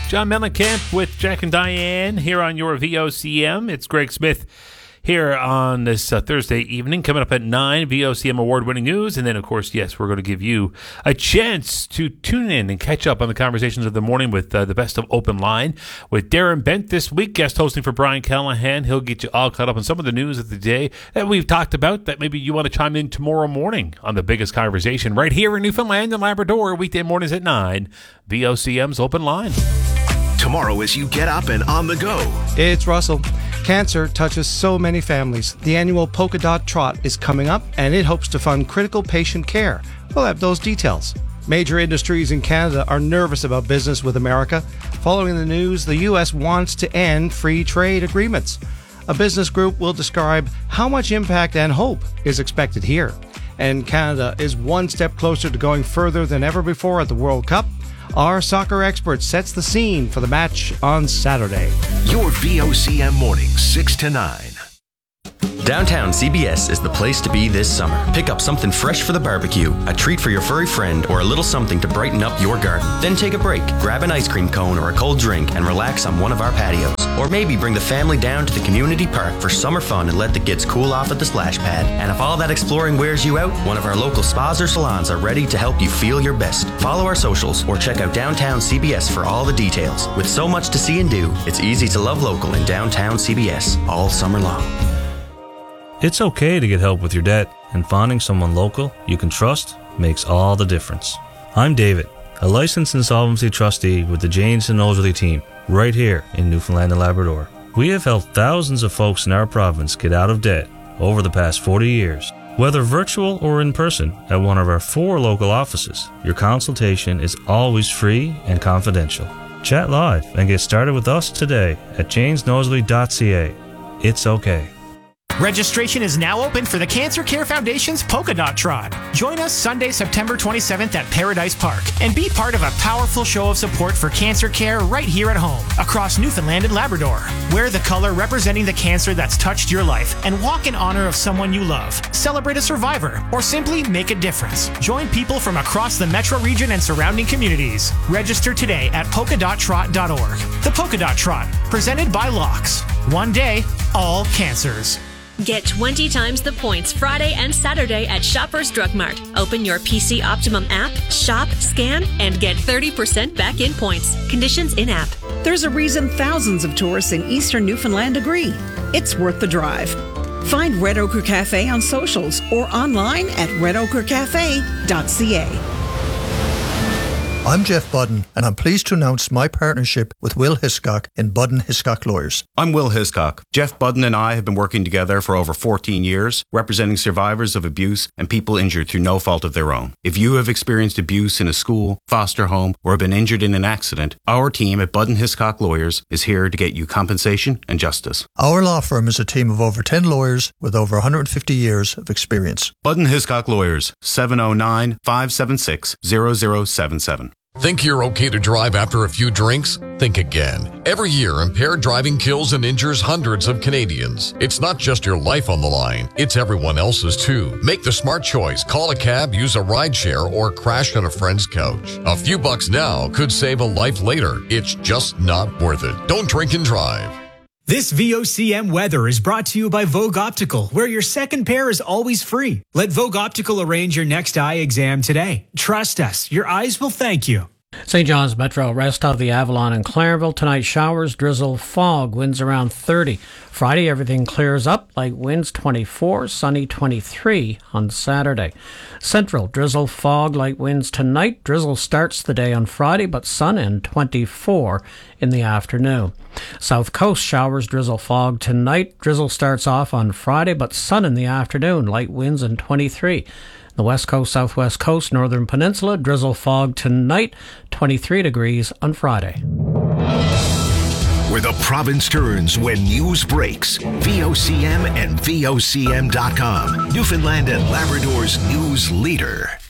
John Mellencamp with Jack and Diane here on your VOCM. It's Greg Smith here on this Thursday evening. Coming up at 9, VOCM award-winning news. And then, of course, yes, we're going to give you a chance to tune in and catch up on the conversations of the morning with the best of Open Line. With Darren Bent this week, guest hosting for Brian Callahan. He'll get you all caught up on some of the news of the day that we've talked about that maybe you want to chime in tomorrow morning on the biggest conversation right here in Newfoundland and Labrador, weekday mornings at 9. VOCM's Open Line. Tomorrow as you get up and on the go. It's Russell. Cancer touches so many families. The annual Polka Dot Trot is coming up, and it hopes to fund critical patient care. We'll have those details. Major industries in Canada are nervous about business with America. Following the news, the U.S. wants to end free trade agreements. A business group will describe how much impact and hope is expected here. And Canada is one step closer to going further than ever before at the World Cup. Our soccer expert sets the scene for the match on Saturday. Your VOCM mornings, 6 to 9. Downtown CBS is the place to be this summer. Pick up something fresh for the barbecue, a treat for your furry friend, or a little something to brighten up your garden. Then take a break, grab an ice cream cone or a cold drink, and relax on one of our patios. Or maybe bring the family down to the community park for summer fun and let the kids cool off at the splash pad. And if all that exploring wears you out, one of our local spas or salons are ready to help you feel your best. Follow our socials or check out Downtown CBS for all the details. With so much to see and do, it's easy to love local in Downtown CBS all summer long. It's okay to get help with your debt, and finding someone local you can trust makes all the difference. I'm David, a licensed insolvency trustee with the Janes and Nosworthy team, right here in Newfoundland and Labrador. We have helped thousands of folks in our province get out of debt over the past 40 years. Whether virtual or in person at one of our 4 local offices, your consultation is always free and confidential. Chat live and get started with us today at janesnosworthy.ca. It's okay. Registration is now open for the Cancer Care Foundation's Polka Dot Trot. Join us Sunday, September 27th at Paradise Park and be part of a powerful show of support for cancer care right here at home across Newfoundland and Labrador. Wear the color representing the cancer that's touched your life and walk in honor of someone you love. Celebrate a survivor or simply make a difference. Join people from across the metro region and surrounding communities. Register today at polkadottrot.org. The Polka Dot Trot, presented by Locks. One day, all cancers. Get 20 times the points Friday and Saturday at Shoppers Drug Mart. Open your PC Optimum app, shop, scan, and get 30% back in points. Conditions in-app. There's a reason thousands of tourists in eastern Newfoundland agree. It's worth the drive. Find Red Ochre Cafe on socials or online at redochrecafe.ca. I'm Jeff Budden, and I'm pleased to announce my partnership with Will Hiscock in Budden Hiscock Lawyers. I'm Will Hiscock. Jeff Budden and I have been working together for over 14 years, representing survivors of abuse and people injured through no fault of their own. If you have experienced abuse in a school, foster home, or been injured in an accident, our team at Budden Hiscock Lawyers is here to get you compensation and justice. Our law firm is a team of over 10 lawyers with over 150 years of experience. Budden Hiscock Lawyers, 709-576-0077. Think you're okay to drive after a few drinks? Think again. Every year, impaired driving kills and injures hundreds of Canadians. It's not just your life on the line, it's everyone else's too. Make the smart choice. Call a cab, use a rideshare, or crash on a friend's couch. A few bucks now could save a life later. It's just not worth it. Don't drink and drive. This VOCM weather is brought to you by Vogue Optical, where your second pair is always free. Let Vogue Optical arrange your next eye exam today. Trust us, your eyes will thank you. St. John's Metro, rest of the Avalon and Clarenville. Tonight, showers, drizzle, fog, winds around 30. Friday, everything clears up, light winds 24, sunny 23 on Saturday. Central, drizzle, fog, light winds tonight. Drizzle starts the day on Friday, but sun and 24 in the afternoon. South Coast, showers, drizzle, fog tonight. Drizzle starts off on Friday, but sun in the afternoon, light winds and 23. The West Coast, Southwest Coast, Northern Peninsula, drizzle, fog tonight, 23 degrees on Friday. Where the province turns when news breaks. VOCM and VOCM.com. Newfoundland and Labrador's news leader.